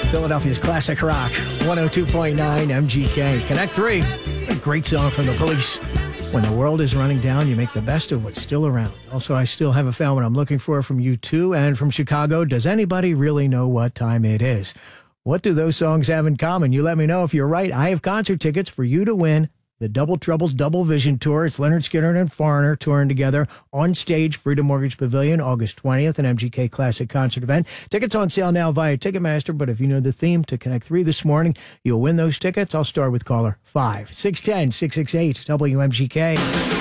Philadelphia's classic rock, 102.9 MGK. Connect 3, a great song from The Police. When the world is running down, you make the best of what's still around. Also, I still have a found what I'm looking for from U2 and from Chicago. Does anybody really know what time it is? What do those songs have in common? You let me know. If you're right, I have concert tickets for you to win. The Double Trouble Double Vision Tour. It's Leonard Skinner and Foreigner touring together on stage, Freedom Mortgage Pavilion, August 20th, an MGK Classic concert event. Tickets on sale now via Ticketmaster, but if you know the theme to Connect 3 this morning, you'll win those tickets. I'll start with caller 5, 610-668, WMGK.